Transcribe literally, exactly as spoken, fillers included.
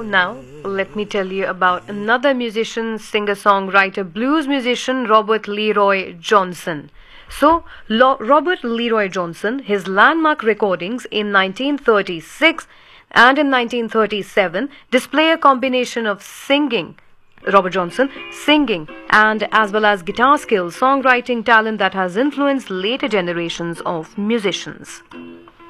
now let me tell you about another musician, singer-songwriter, blues musician, Robert Leroy Johnson. So, Lo- Robert Leroy Johnson, his landmark recordings in nineteen thirty-six and in nineteen thirty-seven display a combination of singing, Robert Johnson, singing, and as well as guitar skills, songwriting talent that has influenced later generations of musicians.